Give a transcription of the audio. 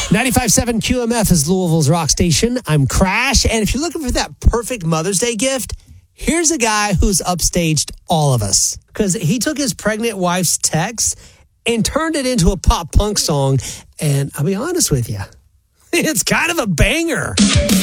95.7 QMF is Louisville's rock station. I'm Crash. And if you're looking for that perfect Mother's Day gift, here's a guy who's upstaged all of us. Because he took his pregnant wife's text and turned it into a pop punk song. And I'll be honest with you, it's kind of a banger.